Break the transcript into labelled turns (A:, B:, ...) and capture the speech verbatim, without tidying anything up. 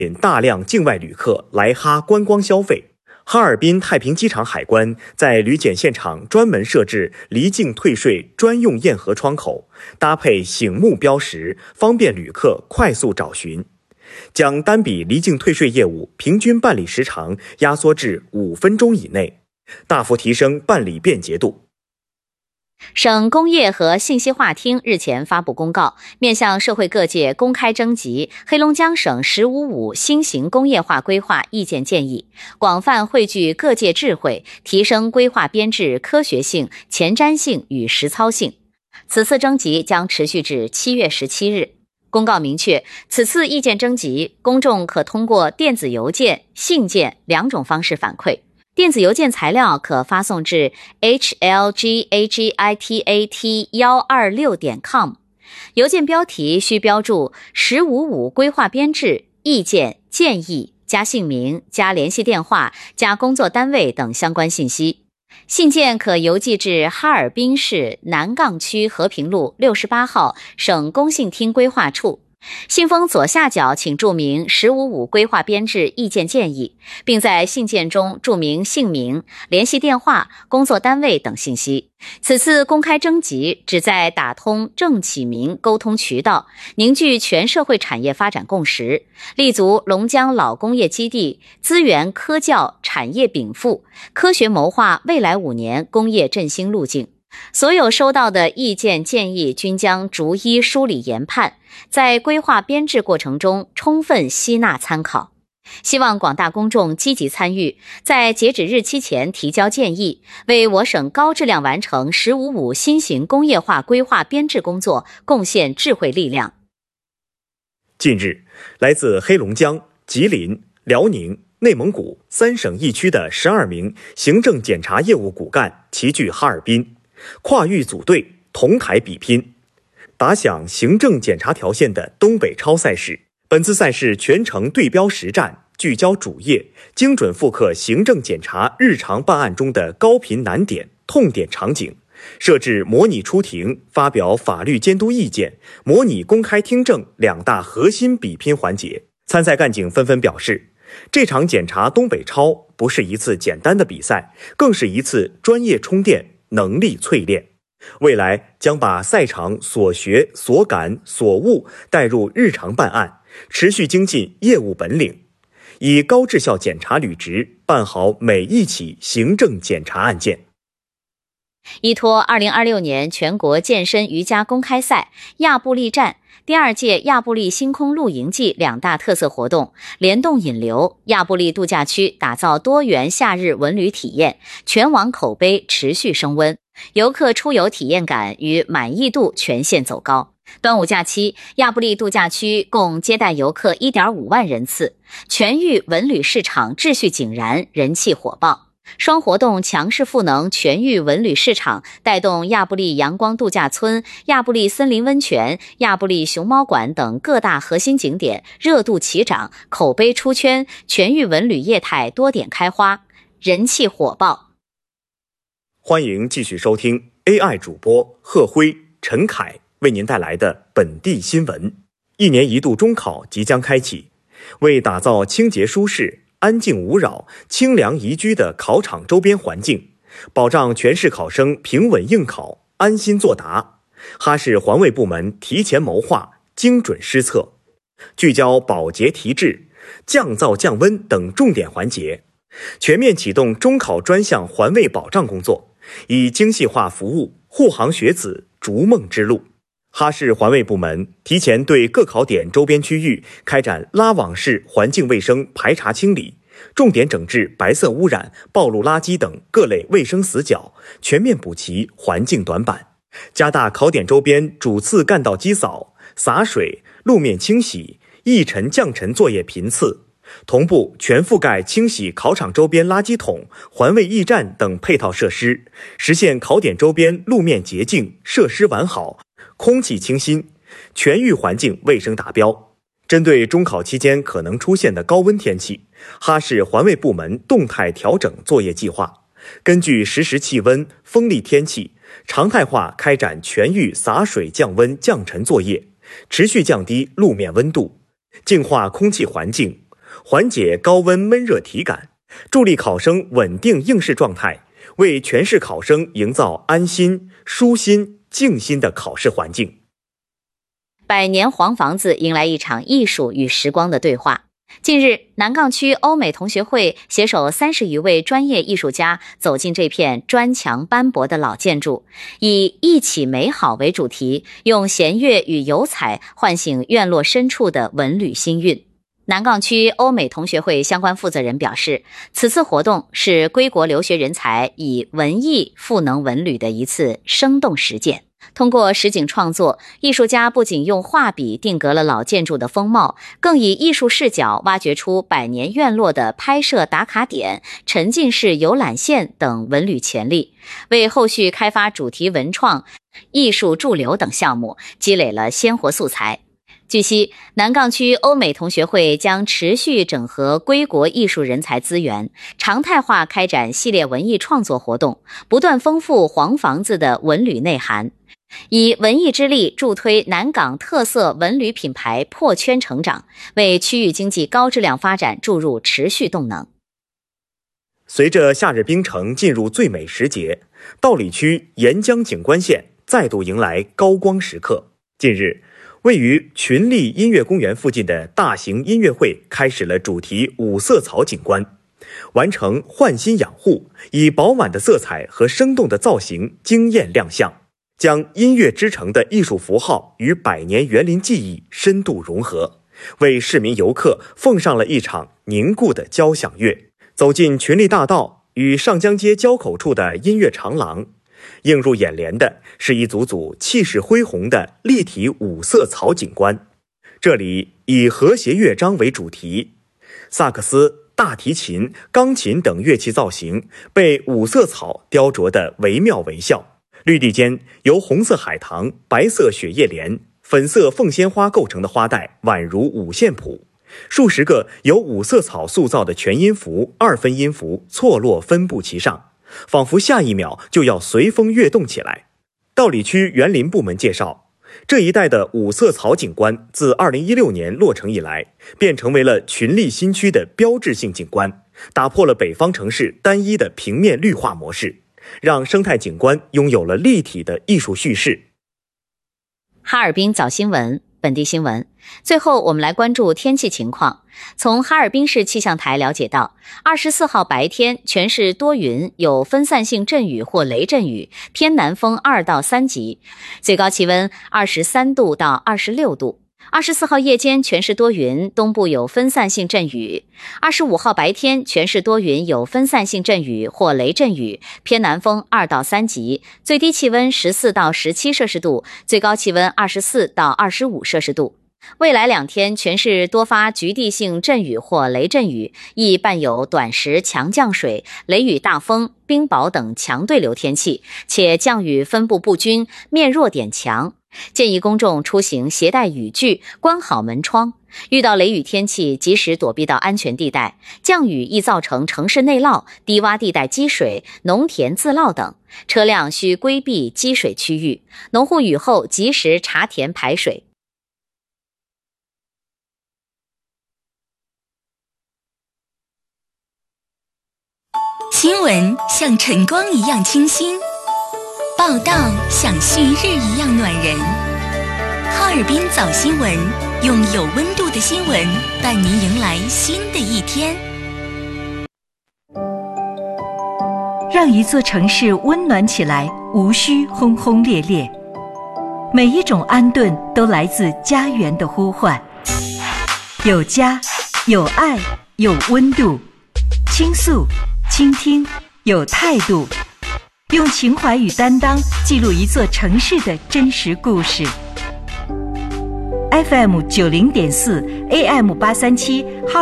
A: 引大量境外旅客来哈观光消费。哈尔滨太平机场海关在旅检现场专门设置离境退税专用验核窗口，搭配醒目标识，方便旅客快速找寻，将单笔离境退税业务平均办理时长压缩至五分钟以内，大幅提升办理便捷度。
B: 省工业和信息化厅日前发布公告，面向社会各界公开征集黑龙江省“十五五”新型工业化规划意见建议，广泛汇聚各界智慧，提升规划编制科学性、前瞻性与实操性。此次征集将持续至七月十七日。公告明确，此次意见征集，公众可通过电子邮件、信件两种方式反馈。电子邮件材料可发送至 h l g a g i t a t 一二六点 com， 邮件标题需标注“十五五”规划编制、意见、建议加姓名、加联系电话、加工作单位等相关信息。信件可邮寄至哈尔滨市南岗区和平路六十八号省工信厅规划处。信封左下角请注明“十五五”规划编制意见建议，并在信件中注明姓名、联系电话、工作单位等信息。此次公开征集旨在打通政企民沟通渠道，凝聚全社会产业发展共识，立足龙江老工业基地，资源科教产业禀赋，科学谋划未来五年工业振兴路径。所有收到的意见建议均将逐一梳理研判，在规划编制过程中充分吸纳参考。希望广大公众积极参与，在截止日期前提交建议，为我省高质量完成“十五五”新型工业化规划编制工作贡献智慧力量。
A: 近日，来自黑龙江、吉林、辽宁、内蒙古三省一区的十二名行政检查业务骨干齐聚哈尔滨，跨域组队，同台比拼，打响行政检查条线的东北超赛事。本次赛事全程对标实战，聚焦主业，精准复刻行政检查日常办案中的高频难点、痛点场景，设置模拟出庭、发表法律监督意见、模拟公开听证两大核心比拼环节。参赛干警纷纷表示，这场检查东北超不是一次简单的比赛，更是一次专业充电、能力淬炼。未来将把赛场所学、所感、所悟带入日常办案，持续精进业务本领，以高质效检查履职办好每一起行政检查案件。
B: 依托二零二六年全国健身瑜伽公开赛、亚布力站、第二届亚布力星空露营季两大特色活动，联动引流，亚布力度假区打造多元夏日文旅体验，全网口碑持续升温，游客出游体验感与满意度全线走高。端午假期，亚布力度假区共接待游客 一点五万人次，全域文旅市场秩序井然，人气火爆。双活动强势赋能全域文旅市场，带动亚布力阳光度假村、亚布力森林温泉、亚布力熊猫馆等各大核心景点热度齐涨，口碑出圈，全域文旅业态多点开花，人气火爆。
A: 欢迎继续收听 A I 主播贺辉、陈凯为您带来的本地新闻。一年一度中考即将开启，为打造清洁舒适、安静无扰、清凉宜居的考场周边环境，保障全市考生平稳应考、安心作答，哈市环卫部门提前谋划，精准施策，聚焦保洁提质、降噪降温等重点环节，全面启动中考专项环卫保障工作，以精细化服务护航学子逐梦之路。哈市环卫部门提前对各考点周边区域开展拉网式环境卫生排查清理，重点整治白色污染、暴露垃圾等各类卫生死角，全面补齐环境短板，加大考点周边主次干道机扫、洒水、路面清洗、溢尘降尘作业频次，同步全覆盖清洗考场周边垃圾桶、环卫驿站等配套设施，实现考点周边路面洁净、设施完好、空气清新，全域环境卫生达标。针对中考期间可能出现的高温天气，哈市环卫部门动态调整作业计划，根据实时气温、风力天气，常态化开展全域洒水降温降尘作业，持续降低路面温度，净化空气环境， 缓解高温闷热体感，助力考生稳定应试状态，为全市考生营造安心、舒心、静心的考试环境。
B: 百年黄房子迎来一场艺术与时光的对话。近日，南岗区欧美同学会携手三十余位专业艺术家走进这片砖墙斑驳的老建筑，以一起美好为主题，用弦乐与油彩唤醒院落深处的文旅心韵。南岗区欧美同学会相关负责人表示，此次活动是归国留学人才以文艺赋能文旅的一次生动实践。通过实景创作，艺术家不仅用画笔定格了老建筑的风貌，更以艺术视角挖掘出百年院落的拍摄打卡点、沉浸式游览线等文旅潜力，为后续开发主题文创、艺术驻留等项目积累了鲜活素材。据悉，南岗区欧美同学会将持续整合归国艺术人才资源，常态化开展系列文艺创作活动，不断丰富黄房子的文旅内涵，以文艺之力助推南岗特色文旅品牌破圈成长，为区域经济高质量发展注入持续动能。
A: 随着夏日冰城进入最美时节，道里区沿江景观线再度迎来高光时刻。近日，位于群力音乐公园附近的大型音乐会开始了主题五色草景观，完成焕新养护，以饱满的色彩和生动的造型惊艳亮相，将音乐之城的艺术符号与百年园林记忆深度融合，为市民游客奉上了一场凝固的交响乐。走进群力大道与上江街交口处的音乐长廊，映入眼帘的是一组组气势恢宏的立体五色草景观。这里以和谐乐章为主题，萨克斯、大提琴、钢琴等乐器造型被五色草雕琢得惟妙惟肖。绿地间由红色海棠、白色雪叶莲、粉色凤仙花构成的花带宛如五线谱，数十个由五色草塑造的全音符、二分音符错落分布其上，仿佛下一秒就要随风跃动起来。道里区园林部门介绍，这一带的五色草景观自二零一六年落成以来，便成为了群力新区的标志性景观，打破了北方城市单一的平面绿化模式，让生态景观拥有了立体的艺术叙事。
B: 哈尔滨早新闻，本地新闻。最后我们来关注天气情况。从哈尔滨市气象台了解到，二十四号白天全市多云，有分散性阵雨或雷阵雨，偏南风二到三级，最高气温二十三度到二十六度。二十四号夜间全市多云，东部有分散性阵雨。二十五号白天全市多云，有分散性阵雨或雷阵雨，偏南风二到三级，最低气温十四到十七摄氏度，最高气温二十四到二十五摄氏度。未来两天全市多发局地性阵雨或雷阵雨，易伴有短时强降水、雷雨大风、冰雹等强对流天气，且降雨分布不均，面弱点强。建议公众出行携带雨具，关好门窗，遇到雷雨天气及时躲避到安全地带。降雨易造成城市内涝、低洼地带积水、农田自涝等，车辆需规避积水区域。农户雨后及时查田排水。
C: 新闻像晨光一样清新，报道像旭日一样暖人。哈尔滨早新闻，用有温度的新闻伴您迎来新的一天。
D: 让一座城市温暖起来，无需轰轰烈烈。每一种安顿都来自家园的呼唤。有家，有爱，有温度。倾诉，倾听，有态度，用情怀与担当记录一座城市的真实故事。F M 九零点四 A M 八三七